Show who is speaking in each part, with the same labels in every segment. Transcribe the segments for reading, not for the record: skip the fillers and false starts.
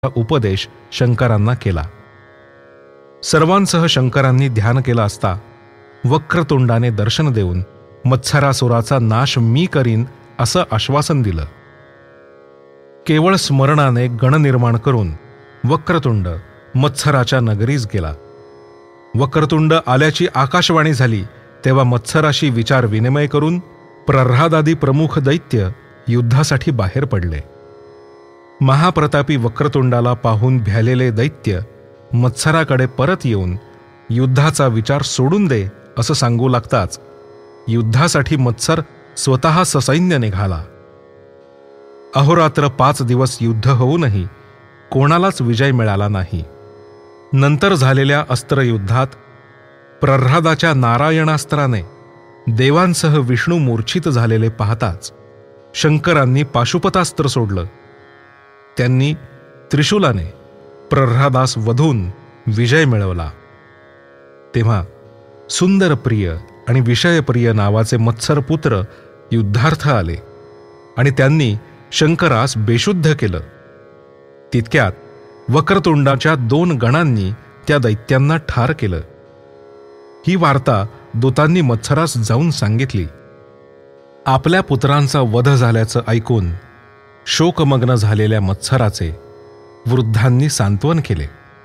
Speaker 1: उपदेश शंकरांना केला. सर्वांसह शंकरांनी ध्यान केलं असता वक्रतुंडाने दर्शन देऊन मत्सरासुराचा नाश मी करीन असं आश्वासन दिलं. केवळ स्मरणाने गण निर्माण करून वक्रतुंड मत्सराच्या नगरीस गेला. वक्रतुंड आल्याची आकाशवाणी झाली तेव्हा मत्सराशी विचार विनिमय करून प्रह्लादादी प्रमुख दैत्य युद्धासाठी बाहेर पडले. महाप्रतापी वक्रतुंडाला पाहून भ्यालेले दैत्य मत्सराकडे परत येऊन युद्धाचा विचार सोडून दे असं सांगू लागताच युद्धासाठी मत्सर स्वतः ससैन्य निघाला. अहोरात्र 5 दिवस युद्ध होऊनही कोणालाच विजय मिळाला नाही. नंतर झालेल्या अस्त्रयुद्धात प्रह्लादाच्या नारायणास्त्राने देवांसह विष्णू मूर्छित झालेले पाहताच शंकरांनी पाशुपतास्त्र सोडलं. त्यांनी त्रिशूलाने प्रह्लादास वधून विजय मिळवला. तेव्हा सुंदरप्रिय आणि विषयप्रिय नावाचे मत्सरपुत्र युद्धार्थ आले आणि त्यांनी शंकरास बेशुद्ध केलं. तितक्यात वक्रतुंडाच्या 2 गणांनी त्या दैत्यांना ठार केलं. ही वार्ता दूतांनी मत्सरास जाऊन सांगितली. आपल्या पुत्रांचा वध झाल्याचं ऐकून शोकमग्न झालेल्या मत्सराचे वृद्धांनी सांत्वन केले.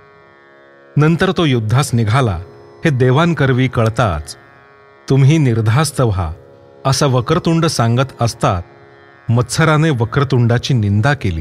Speaker 1: नंतर तो युद्धास निघाला हे देवांकरवी कळताच तुम्ही निर्धास्त व्हा असा वक्रतुंड सांगत असतात मत्सराने वक्रतुंडाची निंदा केली.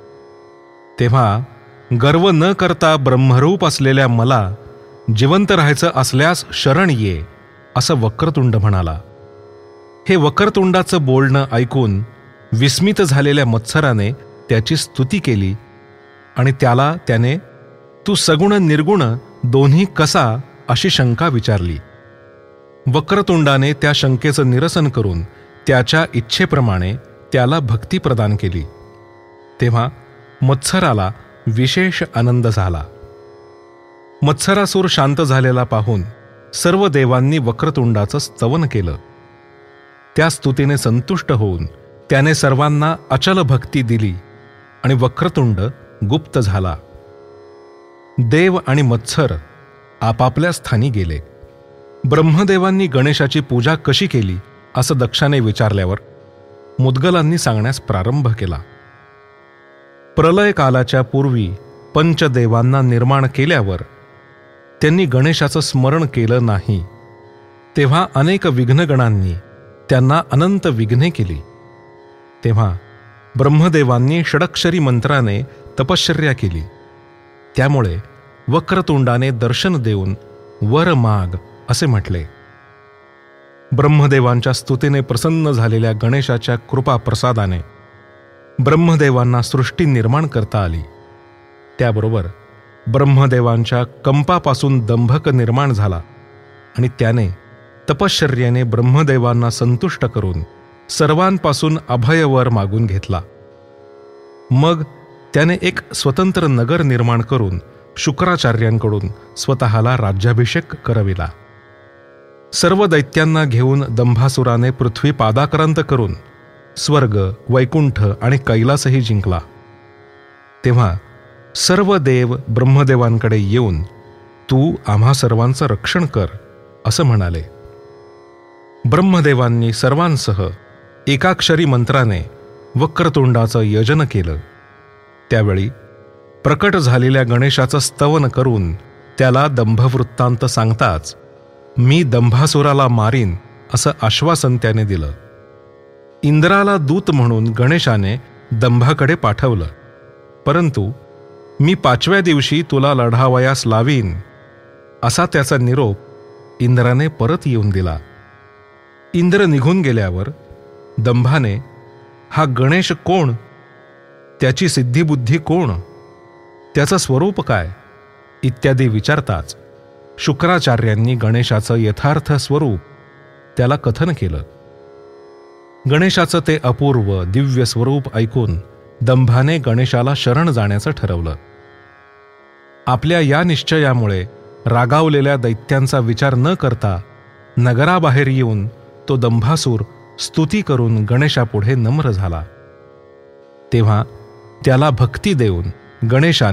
Speaker 1: तेव्हा गर्व न करता ब्रह्मरूप असलेल्या मला जिवंत राहायचं असल्यास शरण ये असं वक्रतुंड म्हणाला. हे वक्रतुंडाचं बोलणं ऐकून विस्मित झालेल्या मत्सराने त्याची स्तुती केली आणि त्याने तू सगुण निर्गुण दोन्ही कसा अशी शंका विचारली. वक्रतुंडाने त्या शंकेचं निरसन करून त्याच्या इच्छेप्रमाणे त्याला भक्ती प्रदान केली. तेव्हा मत्सराला विशेष आनंद झाला. मत्सरासूर शांत झालेला पाहून सर्व देवांनी वक्रतुंडाचं स्तवन केलं. त्या स्तुतीने संतुष्ट होऊन त्याने सर्वांना अचल भक्ती दिली आणि वक्रतुंड गुप्त झाला. देव आणि मत्सर आपापल्या स्थानी गेले. ब्रह्मदेवांनी गणेशाची पूजा कशी केली असं दक्षाने विचारल्यावर मुद्गलांनी सांगण्यास प्रारंभ केला. प्रलय कालाच्या पूर्वी पंचदेवांना निर्माण केल्यावर त्यांनी गणेशाचं स्मरण केलं नाही. तेव्हा अनेक विघ्नगणांनी त्यांना अनंत विघ्ने केली. तेव्हा ब्रह्मदेवांनी षडक्षरी मंत्राने तपश्चर्या केली. त्यामुळे वक्रतुंडाने दर्शन देऊन वर माग असे म्हटले. ब्रह्मदेवांच्या स्तुतीने प्रसन्न झालेल्या गणेशाच्या कृपा प्रसादाने ब्रह्मदेवांना सृष्टी निर्माण करता आली. त्याबरोबर ब्रह्मदेवांच्या कंपापासून दंभक निर्माण झाला आणि त्याने तपश्चर्याने ब्रह्मदेवांना संतुष्ट करून सर्वांपासून अभयवर मागून घेतला. मग त्याने एक स्वतंत्र नगर निर्माण करून शुक्राचार्यांकडून स्वतःला राज्याभिषेक करविला. सर्व दैत्यांना घेऊन दंभासुराने पृथ्वी पादाक्रांत करून स्वर्ग, वैकुंठ आणि कैलासही जिंकला. तेव्हा सर्व देव ब्रह्मदेवांकडे येऊन तू आम्हा सर्वांचं रक्षण कर असं म्हणाले. ब्रह्मदेवांनी सर्वांसह एकाक्षरी मंत्राने वक्रतुंडाचं यजन केलं. त्यावेळी प्रकट झालेल्या गणेशाचं स्तवन करून त्याला दंभवृत्तांत सांगताच मी दंभासुराला मारीन असं आश्वासन त्याने दिलं. इंद्राला दूत म्हणून गणेशाने दंभाकडे पाठवलं. परंतु मी 5व्या दिवशी तुला लढावयास लावीन असा त्याचा निरोप इंद्राने परत येऊन दिला. इंद्र निघून गेल्यावर दंभाने हा गणेश कोण, त्याची सिद्धिबुद्धी कोण, त्याचं स्वरूप काय इत्यादी विचारताच शुक्राचार्यांनी गणेशाचं यथार्थ स्वरूप त्याला कथन केलं. गणेशाचं ते अपूर्व दिव्य स्वरूप ऐकून दंभाने गणेशाला शरण जाण्याचं ठरवलं. आपल्या या निश्चयामुळे रागावलेल्या दैत्यांचा विचार न करता नगराबाहेर येऊन तो दंभासूर स्तुती करून गणेशापुढे नम्र झाला. तेव्हा त्याला भक्ती देऊन गणेशाने